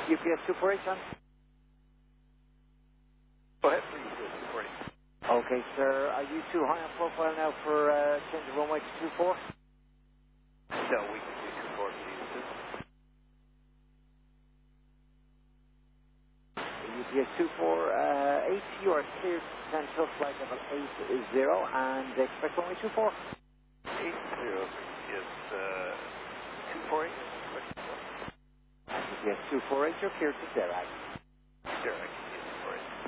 UPS 248, son? Go ahead, please. 248. Okay, sir. Are you too high on profile now for change of runway to 24? No, we can do 24, please. UPS 248, you are cleared to descend to flight level 80 and expect runway 24. 80 is 248. UPS 248, you're cleared to Derag.